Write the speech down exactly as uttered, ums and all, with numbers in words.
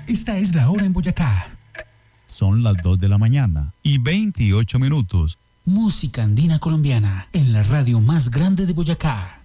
esta es la hora en Boyacá. Son las dos de la mañana y veintiocho minutos. Música andina colombiana en la radio más grande de Boyacá.